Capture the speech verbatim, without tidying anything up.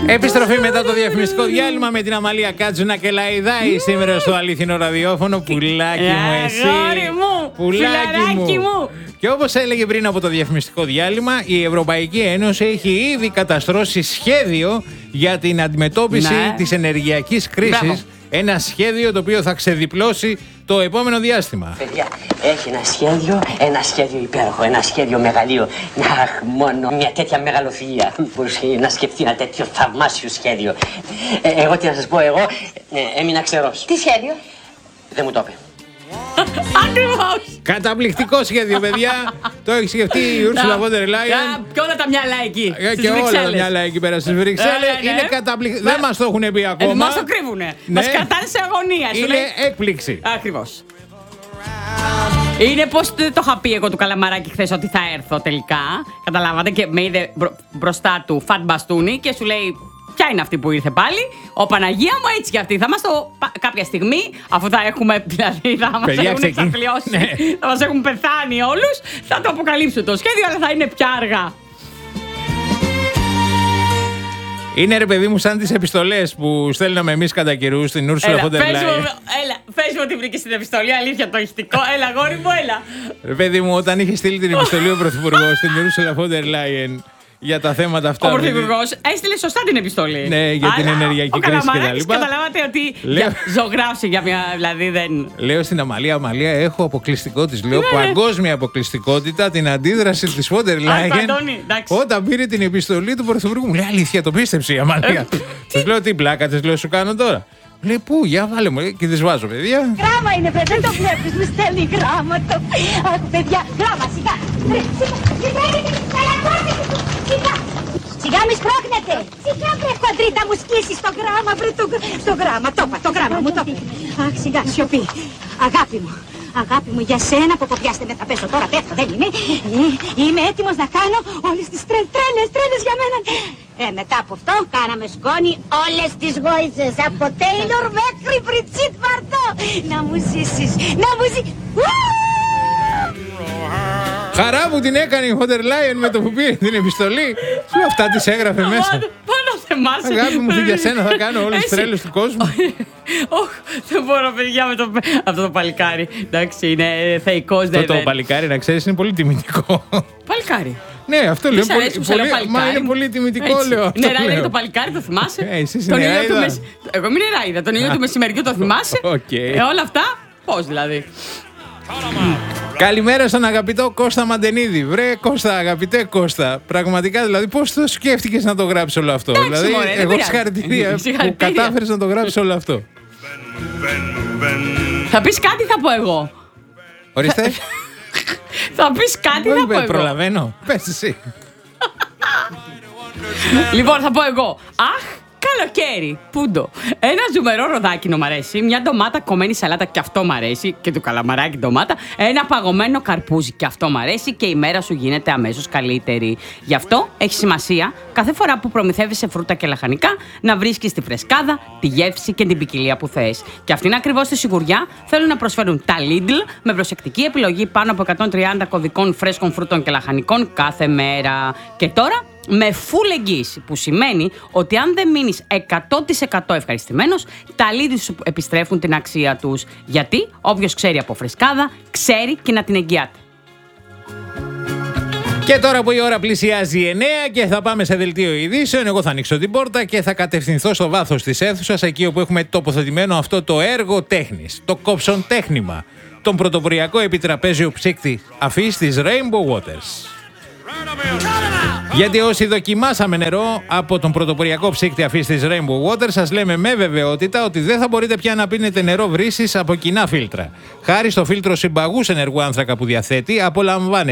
Επιστροφή μετά το διαφημιστικό διάλειμμα με την Αμαλία Κάτζουνα και Λαϊδάη σήμερα στο αλήθινο ραδιόφωνο. Πουλάκι μου εσύ. Αγόρι μου, Πουλάκι μου. μου. Και όπως έλεγε πριν από το διαφημιστικό διάλειμμα, η Ευρωπαϊκή Ένωση έχει ήδη καταστρώσει σχέδιο για την αντιμετώπιση ναι. της ενεργειακής κρίσης. Μπράβο. Ένα σχέδιο το οποίο θα ξεδιπλώσει το επόμενο διάστημα. Παιδιά, έχει ένα σχέδιο, ένα σχέδιο υπέροχο, ένα σχέδιο μεγαλείο. Αχ, μόνο μια τέτοια μεγαλοφυΐα μπορούσε να σκεφτεί ένα τέτοιο θαυμάσιο σχέδιο. Ε, εγώ τι να σας πω, εγώ ε, έμεινα ξερός. Τι σχέδιο? Δεν μου το είπε. Ακριβώς. Καταπληκτικό σχέδιο, παιδιά. Το έχει σκεφτεί η Ursula von der Leyen. Και όλα τα μυαλά εκεί. Και όλα τα μυαλά εκεί πέρα στις Βρυξέλλες. Είναι καταπληκτικό. Δεν μας το έχουν πει ακόμα. Μας το κρύβουνε. Μας κρατάνε σε αγωνία. Είναι έκπληξη. Ακριβώς. Είναι πως το είχα πει εγώ του Καλαμαράκη χθες ότι θα έρθω τελικά. Καταλάβατε, και με είδε μπροστά του φατ μπαστούνι και σου λέει: ποια είναι αυτή που ήρθε πάλι? Ο Παναγία μου, έτσι κι αυτή. Θα μας το κάποια στιγμή, αφού θα έχουμε, δηλαδή θα μας έχουν εξαθλιώσει, ναι. θα μας έχουν πεθάνει όλους, θα το αποκαλύψω το σχέδιο, αλλά θα είναι πια αργά. Είναι, ρε παιδί μου, σαν τις επιστολές που στέλναμε εμείς κατά καιρούς στην Ursula von der Leyen. Έλα, πες μου ότι βρήκες την επιστολή, αλήθεια το ηχτικό. Έλα, αγόρι μου, έλα. Ρε παιδί μου, όταν είχε στείλει την επιστολή ο Πρωθυπουργός στην Ursula von der Leyen για τα θέματα αυτά. Ο Πρωθυπουργός έστειλε σωστά την επιστολή. Ναι, για την αλλά ενεργειακή κρίση και τα λοιπά. Καταλάβατε ότι Λέω... ζωγράφησε για μια. Δηλαδή δεν. Λέω στην Αμαλία, Αμαλία, έχω αποκλειστικό της. Λέω ναι. παγκόσμια αποκλειστικότητα την αντίδραση της von der Leyen. Όταν πήρε την επιστολή του Πρωθυπουργού. Μου λέει αλήθεια, το πίστεψε η Αμαλία. Της λέω τι πλάκα, της λέω σου κάνω τώρα. Λέει πού, για βάλε μου, και τις βάζω, παιδιά. Γράμμα είναι, παιδί, δεν το βλέπεις, μου στέλνει γράμματα. Αχ, παιδιά, γράμμα, σιγά. Σιγά, σιγά μη σπρώχνετε. Σιγά βρε κοντρίτα μου σκίσει στο γράμμα, βρε το, στο γράμμα. Το είπα, το γράμμα μου, το είπα. Αχ, σιγά, σιωπή. Αγάπη μου, αγάπη μου, για σένα που κοπιάστε με θα πέσω τώρα, πέφτω, δεν είμαι. Ε, είμαι έτοιμος να κάνω όλες τις τρε, τρέλες, τρέλες για μένα. Ε, μετά από αυτό κάναμε σκόνη όλες τις γόητσες, από Τέιλορ μέχρι Μπριτσίτ Μπαρτό. Να μου ζήσεις, να μου ζήσεις. Χαρά που την έκανε η von der Leyen με το που πήρε την επιστολή. Σου αυτά τις έγραφε μέσα. Πάνω θεμάσαι. Αγάπη μου, για σένα θα κάνω όλες τις τρέλες του κόσμου. Όχι, δεν μπορώ, παιδιά, με αυτό το παλικάρι. Εντάξει, είναι θεϊκός. Αυτό το παλικάρι, να ξέρεις, είναι πολύ τιμητικό. Παλικάρι. Ναι, αυτό λέω. Μα είναι πολύ τιμητικό, λέω. Νεράιδα και το παλικάρι, το θυμάσαι? Εσύ νεράιδα. Εγώ είμαι νεράιδα. Τον ήλιο του μεσημεριού το θυμάσαι? Όλα αυτά, πώς δηλαδή? Καλημέρα στον αγαπητό Κώστα Μαντενίδη. Βρε Κώστα, αγαπητέ Κώστα. Πραγματικά, δηλαδή, πώς το σκέφτηκες να το γράψεις όλο αυτό? Εντάξει, δηλαδή, μωρέ, εγώ συγχαρητήρια που κατάφερες να το γράψεις όλο αυτό. Θα πεις κάτι, θα πω εγώ. Ορίστε. Θα πεις κάτι, θα πω εγώ. Προλαβαίνω. Πες εσύ. Λοιπόν, θα πω εγώ. Αχ, καλοκαίρι, πούντο. Ένα ζουμερό ροδάκινο μ' αρέσει. Μια ντομάτα κομμένη σαλάτα και αυτό μ' αρέσει. Και του καλαμαράκι ντομάτα. Ένα παγωμένο καρπούζι και αυτό μ' αρέσει. Και η μέρα σου γίνεται αμέσως καλύτερη. Γι' αυτό έχει σημασία κάθε φορά που προμηθεύεσαι φρούτα και λαχανικά να βρίσκεις τη φρεσκάδα, τη γεύση και την ποικιλία που θες. Και αυτήν ακριβώς τη σιγουριά θέλουν να προσφέρουν τα Lidl με προσεκτική επιλογή πάνω από εκατόν τριάντα κωδικών φρέσκων φρούτων και λαχανικών κάθε μέρα. Και τώρα, με full εγγύηση, που σημαίνει ότι αν δεν μείνεις εκατό τοις εκατό ευχαριστημένος, τα Lidl σου επιστρέφουν την αξία τους. Γιατί όποιος ξέρει από φρεσκάδα, ξέρει και να την εγγυάται. Και τώρα που η ώρα πλησιάζει εννέα και θα πάμε σε δελτίο ειδήσεων, εγώ θα ανοίξω την πόρτα και θα κατευθυνθώ στο βάθος της αίθουσας, εκεί όπου έχουμε τοποθετημένο αυτό το έργο τέχνης, το κόψον τέχνημα, τον πρωτοποριακό επιτραπέζιο ψύκτη αφής της Rainbow Waters. Γιατί όσοι δοκιμάσαμε νερό από τον πρωτοποριακό ψύκτη αφής της Rainbow Waters, σας λέμε με βεβαιότητα ότι δεν θα μπορείτε πια να πίνετε νερό βρύσης από κοινά φίλτρα. Χάρη στο φίλτρο συμπαγούς ενεργού άνθρακα που διαθέτει, απολαμβάνετε